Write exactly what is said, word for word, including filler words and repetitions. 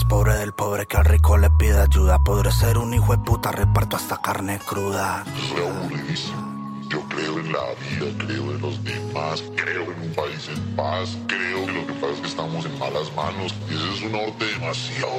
pobre del pobre que al rico le pide ayuda. Podré ser un hijo de puta, reparto hasta carne cruda. Soy aburridísimo. Yo creo en la vida, creo en los demás, creo en un país en paz, creo que lo que pasa es que estamos en malas manos y ese es un norte demasiado